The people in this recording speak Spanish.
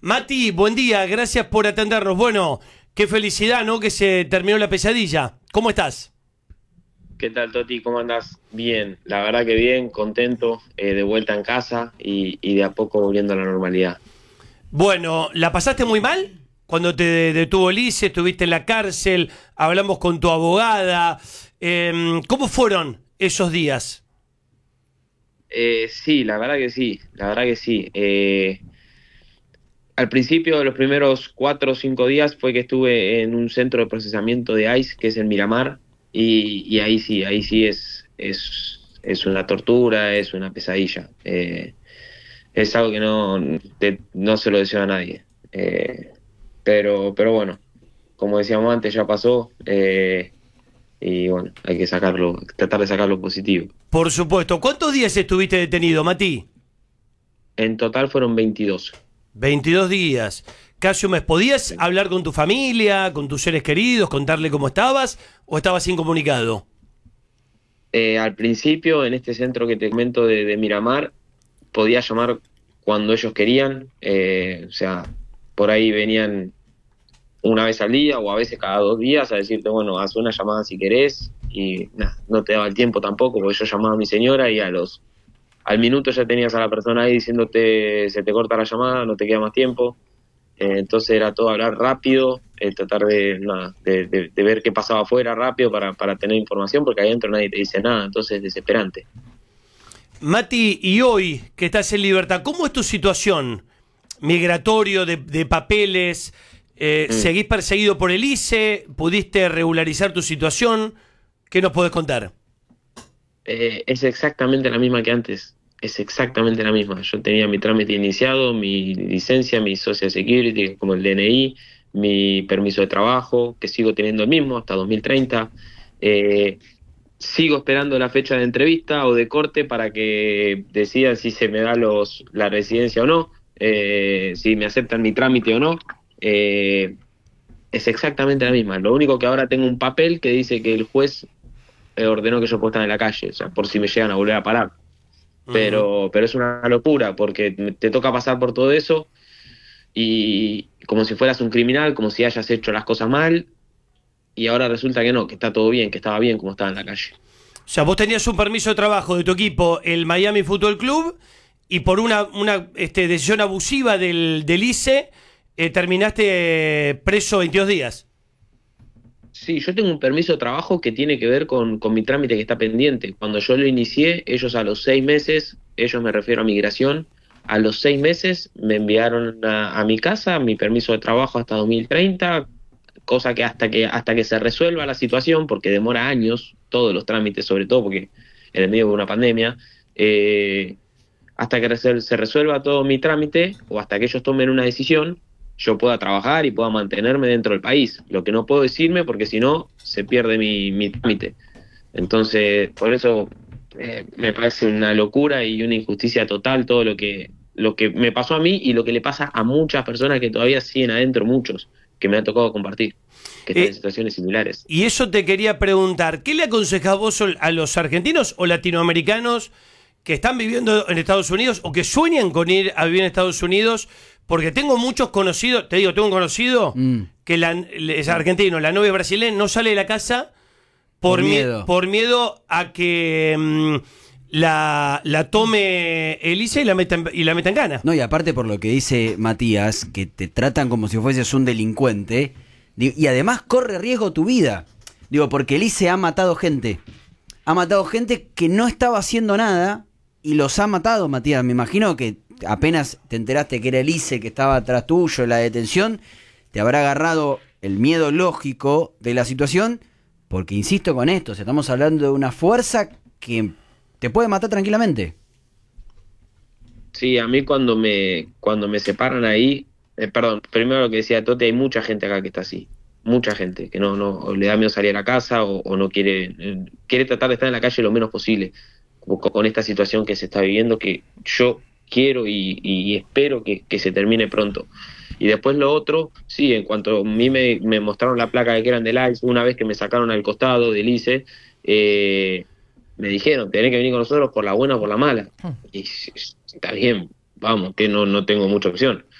Mati, buen día, gracias por atendernos. Bueno, qué felicidad, ¿no? Que se terminó la pesadilla. ¿Cómo estás? ¿Qué tal, Toti? ¿Cómo andás? Bien, la verdad que bien, contento, de vuelta en casa y de a poco volviendo a la normalidad. Bueno, ¿la pasaste muy mal? Cuando te detuvo el ICE, estuviste en la cárcel, hablamos con tu abogada. ¿Cómo fueron esos días? Sí, la verdad que sí, la verdad que sí. Al principio, los primeros 4 o 5 días fue que estuve en un centro de procesamiento de ICE, que es en Miramar, y ahí sí es una tortura, es una pesadilla. Es algo que no se lo deseo a nadie. Pero bueno, como decíamos antes, ya pasó, y bueno, hay que sacarlo, tratar de sacar lo positivo. Por supuesto. ¿Cuántos días estuviste detenido, Mati? En total fueron 22. 22 días. Casi un mes. ¿Podías hablar con tu familia, con tus seres queridos, contarle cómo estabas o estabas incomunicado? Al principio, en este centro que te comento de Miramar, podía llamar cuando ellos querían, o sea, por ahí venían una vez al día o a veces cada 2 días a decirte, bueno, haz una llamada si querés, y nada, no te daba el tiempo tampoco, porque yo llamaba a mi señora y al minuto ya tenías a la persona ahí diciéndote se te corta la llamada, no te queda más tiempo. Entonces era todo hablar rápido, tratar de ver qué pasaba afuera rápido para tener información, porque ahí adentro nadie te dice nada, entonces es desesperante. Mati, y hoy que estás en libertad, ¿cómo es tu situación? Migratorio, de papeles, Mm. ¿seguís perseguido por el ICE? ¿Pudiste regularizar tu situación? ¿Qué nos podés contar? Es exactamente la misma que antes, es exactamente la misma. Yo tenía mi trámite iniciado, mi licencia, mi Social Security, como el DNI, mi permiso de trabajo, que sigo teniendo el mismo hasta 2030. Eh, Sigo esperando la fecha de entrevista o de corte para que decidan si se me da la residencia o no, si me aceptan mi trámite o no. Eh, es exactamente la misma. Lo único que ahora tengo un papel que dice que el juez ordenó que yo pueda estar en la calle, o sea, por si me llegan a volver a parar. Ujú. Pero es una locura porque te toca pasar por todo eso y como si fueras un criminal, como si hayas hecho las cosas mal, y ahora resulta que no, que está todo bien, que estaba bien como estaba en la calle. O sea, vos tenías un permiso de trabajo de tu equipo, el Miami Football Club, y por una decisión abusiva del ICE, terminaste preso 22 días. Sí, yo tengo un permiso de trabajo que tiene que ver con mi trámite que está pendiente. Cuando yo lo inicié, ellos a los 6 meses, ellos me refiero a migración, a los 6 meses me enviaron a mi casa mi permiso de trabajo hasta 2030, cosa que hasta que se resuelva la situación, porque demora años, todos los trámites, sobre todo porque en el medio de una pandemia, hasta que se resuelva todo mi trámite o hasta que ellos tomen una decisión, yo pueda trabajar y pueda mantenerme dentro del país. Lo que no puedo decirme porque si no se pierde mi trámite. Entonces, por eso me parece una locura y una injusticia total todo lo que me pasó a mí y lo que le pasa a muchas personas que todavía siguen adentro, muchos, que me ha tocado compartir, que están en Eh, situaciones similares. y eso te quería preguntar, ¿qué le aconsejás vos a los argentinos o latinoamericanos que están viviendo en Estados Unidos o que sueñan con ir a vivir en Estados Unidos? Porque tengo muchos conocidos, te digo, tengo un conocido Mm, que es argentino, la novia brasileña no sale de la casa por miedo. por miedo a que la tome Elisa y la meta en cana. No, y aparte por lo que dice Matías, que te tratan como si fueses un delincuente, y además corre riesgo tu vida. Digo, porque Elise ha matado gente. Ha matado gente que no estaba haciendo nada y los ha matado, Matías. Me imagino que apenas te enteraste que era Elise que estaba atrás tuyo en la detención, te habrá agarrado el miedo lógico de la situación, porque insisto con esto, o sea, estamos hablando de una fuerza que te puede matar tranquilamente. Sí, a mí cuando me separan ahí, perdón, primero lo que decía Tote, hay mucha gente acá que está así, mucha gente que no o le da miedo salir a la casa o no quiere tratar de estar en la calle lo menos posible, con esta situación que se está viviendo, que yo quiero y espero que se termine pronto. Y después lo otro, sí, en cuanto a mí me mostraron la placa de que eran del ICE, una vez que me sacaron al costado del ICE, me dijeron, tenés que venir con nosotros por la buena o por la mala. Y está bien, vamos, que no tengo mucha opción.